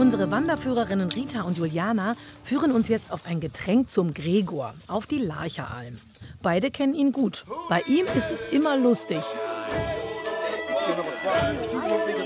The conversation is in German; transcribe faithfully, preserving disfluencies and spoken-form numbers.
Unsere Wanderführerinnen Rita und Juliana führen uns jetzt auf ein Getränk zum Gregor, auf die Larcheralm. Beide kennen ihn gut. Bei ihm ist es immer lustig.